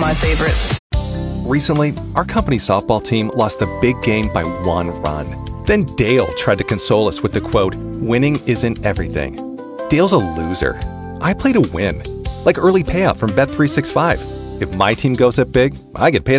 my favorites. Recently, our company softball team lost the big game by 1 run. Then Dale tried to console us with the quote, "Winning isn't everything." Dale's a loser. I play to win. Like early payout from Bet365. If my team goes up big, I get paid